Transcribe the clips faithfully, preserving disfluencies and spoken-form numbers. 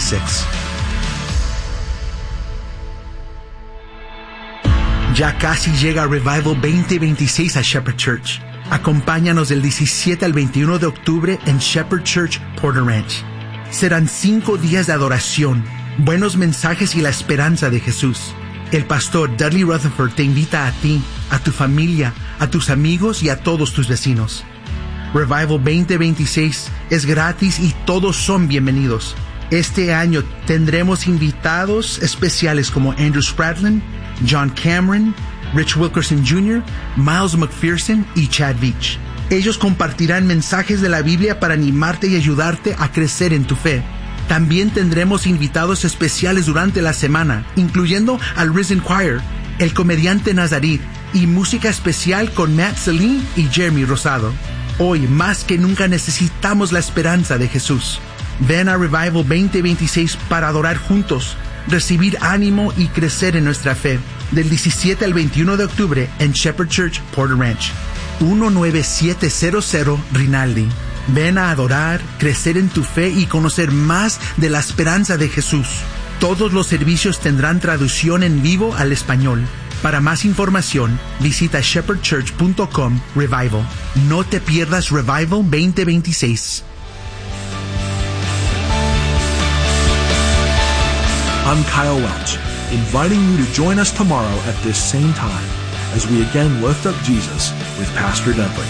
twenty-six. Ya casi llega Revival veinte veintiséis a Shepherd Church. Acompáñanos del diecisiete al veintiuno de octubre en Shepherd Church, Porter Ranch. Serán cinco días de adoración, buenos mensajes y la esperanza de Jesús. El pastor Dudley Rutherford te invita a ti, a tu familia, a tus amigos y a todos tus vecinos. Revival veinte veintiséis es gratis y todos son bienvenidos. Este año tendremos invitados especiales como Andrew Spradlin, John Cameron, Rich Wilkerson junior, Miles McPherson y Chad Veach. Ellos compartirán mensajes de la Biblia para animarte y ayudarte a crecer en tu fe. También tendremos invitados especiales durante la semana, incluyendo al Risen Choir, el comediante Nazarit y música especial con Matt Celine y Jeremy Rosado. Hoy, más que nunca, necesitamos la esperanza de Jesús. Ven a Revival veinte veintiséis para adorar juntos, recibir ánimo y crecer en nuestra fe. Del diecisiete al veintiuno de octubre en Shepherd Church, Porter Ranch. diecinueve siete cero cero Rinaldi. Ven a adorar, crecer en tu fe y conocer más de la esperanza de Jesús. Todos los servicios tendrán traducción en vivo al español. Para más información, visita shepherd church punto com Revival. No te pierdas Revival veinte veintiséis. I'm Kyle Welch, inviting you to join us tomorrow at this same time as we again lift up Jesus with Pastor Dudley.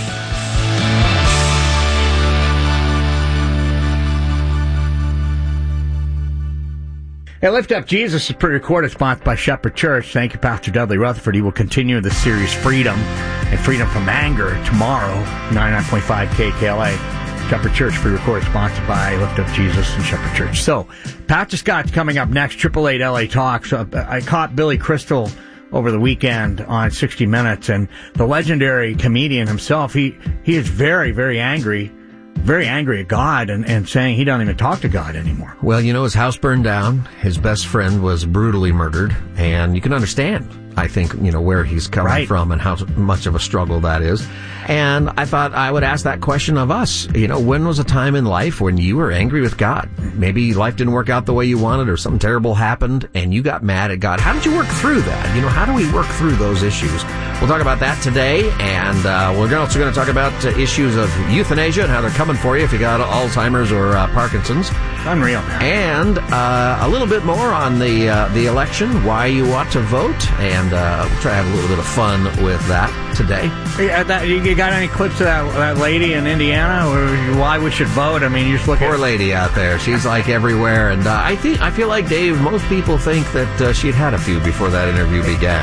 Hey, Lift Up Jesus is pre-recorded, sponsored by Shepherd Church. Thank you, Pastor Dudley Rutherford. He will continue the series Freedom and Freedom from Anger tomorrow, ninety-nine point five K K L A. Shepherd Church, pre-recorded, sponsored by Lift Up Jesus and Shepherd Church. So, Pastor Scott's coming up next, triple eight L A Talks. Uh, I caught Billy Crystal over the weekend on sixty minutes, and the legendary comedian himself, he, he is very, very angry. very angry at God and, and saying he doesn't even talk to God anymore. Well, you know, his house burned down. His best friend was brutally murdered. And you can understand, I think, you know, where he's coming right. from and how much of a struggle that is. And I thought I would ask that question of us. You know, when was a time in life when you were angry with God? Maybe life didn't work out the way you wanted or something terrible happened and you got mad at God. How did you work through that? You know, how do we work through those issues? We'll talk about that today. And uh, we're also going to talk about uh, issues of euthanasia and how they're coming for you if you got Alzheimer's or uh, Parkinson's. Unreal, man. And uh, a little bit more on the uh, the election, why you ought to vote, and uh, we'll try to have a little bit of fun with that today. Yeah, that, you got any clips of that, that lady in Indiana, or why we should vote? I mean, you just look Poor at... lady out there. She's like everywhere, and uh, I think I feel like, Dave, most people think that uh, she'd had a few before that interview began.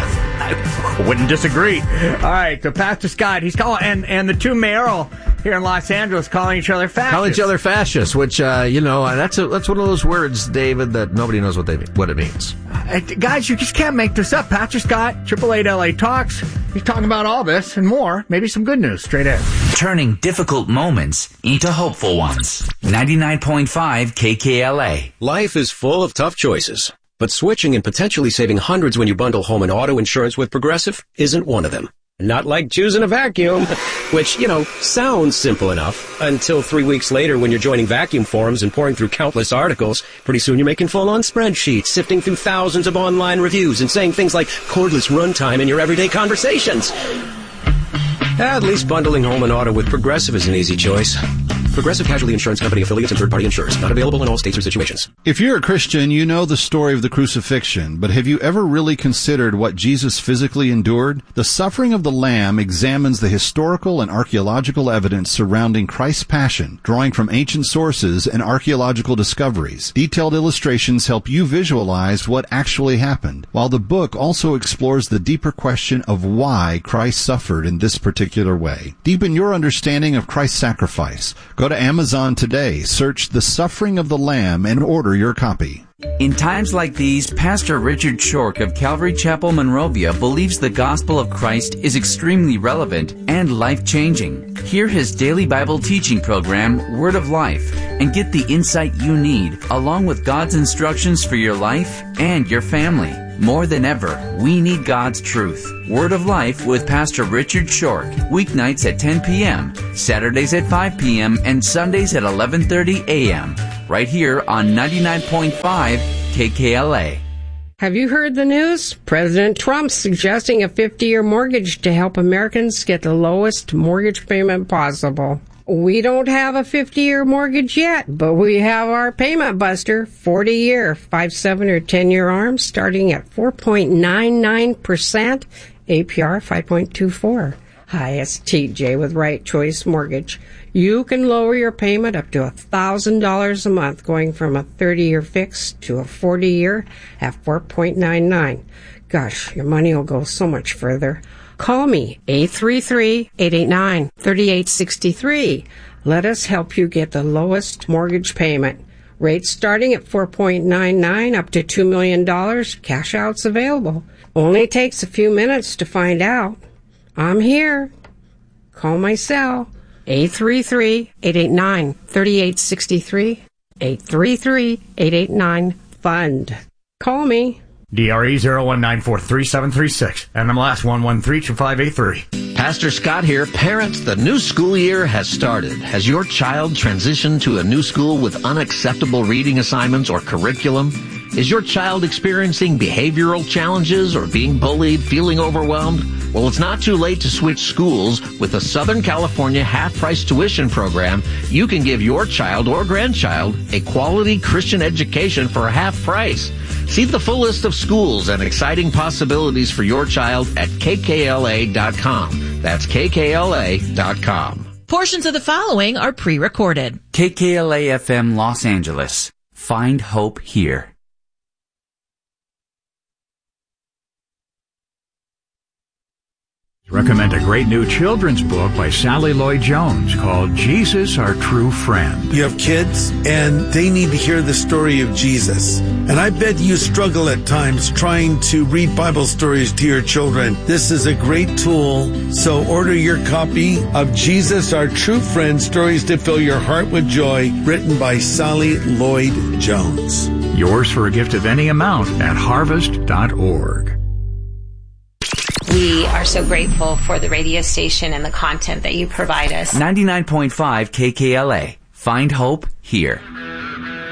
I wouldn't disagree. All right, so Pastor Scott, he's calling, and, and the two Merrill here in Los Angeles calling each other fascists. Calling each other fascists, which, uh, you know, that's a, that's one of those words, David, that nobody knows what they what it means. Uh, guys, you just can't make this up. Pastor Scott, triple eight L A Talks. He's talking about all this and more. Maybe some good news straight in. Turning difficult moments into hopeful ones. ninety-nine point five K K L A. Life is full of tough choices, but switching and potentially saving hundreds when you bundle home and auto insurance with Progressive isn't one of them. Not like choosing a vacuum, which, you know, sounds simple enough until three weeks later when you're joining vacuum forums and pouring through countless articles. Pretty soon you're making full-on spreadsheets, sifting through thousands of online reviews and saying things like cordless runtime in your everyday conversations. At least bundling home and auto with Progressive is an easy choice. Progressive Casualty Insurance Company affiliates and third-party insurers. Not available in all states or situations. If you're a Christian, you know the story of the crucifixion, but have you ever really considered what Jesus physically endured? The Suffering of the Lamb examines the historical and archaeological evidence surrounding Christ's passion, drawing from ancient sources and archaeological discoveries. Detailed illustrations help you visualize what actually happened, while the book also explores the deeper question of why Christ suffered in this particular way. Deepen your understanding of Christ's sacrifice. Go to Amazon today, search The Suffering of the Lamb, and order your copy. In times like these, Pastor Richard Shork of Calvary Chapel, Monrovia, believes the gospel of Christ is extremely relevant and life-changing. Hear his daily Bible teaching program, Word of Life, and get the insight you need, along with God's instructions for your life and your family. More than ever, we need God's truth. Word of Life with Pastor Richard Shork. Weeknights at ten p.m., Saturdays at five p.m., and Sundays at eleven thirty a.m. right here on ninety-nine point five K K L A. Have you heard the news? President Trump's suggesting a fifty-year mortgage to help Americans get the lowest mortgage payment possible. We don't have a fifty-year mortgage yet, but we have our payment buster, forty-year, five, seven, or ten-year arms, starting at four point nine nine percent, A P R five point two four. Hi, it's T J with Right Choice Mortgage. You can lower your payment up to one thousand dollars a month, going from a thirty-year fix to a forty-year at four point nine nine. Gosh, your money will go so much further. Call me, eight three three, eight eight nine, three eight six three. Let us help you get the lowest mortgage payment. Rates starting at four point nine nine up to two million dollars. Cash outs available. Only takes a few minutes to find out. I'm here. Call my cell, eight three three, eight eight nine, three eight six three, eight three three, eight eight nine, FUND. Call me. D R E zero one nine four three seven three six. N M L S one one three two five eight three. Pastor Scott here. Parents, the new school year has started. Has your child transitioned to a new school with unacceptable reading assignments or curriculum? Is your child experiencing behavioral challenges or being bullied, feeling overwhelmed? Well, it's not too late to switch schools. With the Southern California half-price tuition program, you can give your child or grandchild a quality Christian education for half price. See the full list of schools and exciting possibilities for your child at K K L A dot com. That's K K L A dot com. Portions of the following are pre-recorded. K K L A F M Los Angeles. Find hope here. Recommend a great new children's book by Sally Lloyd Jones called Jesus, Our True Friend. You have kids, and they need to hear the story of Jesus. And I bet you struggle at times trying to read Bible stories to your children. This is a great tool, so order your copy of Jesus, Our True Friend, Stories to Fill Your Heart with Joy, written by Sally Lloyd Jones. Yours for a gift of any amount at harvest dot org. We are so grateful for the radio station and the content that you provide us. ninety-nine point five K K L A. Find hope here.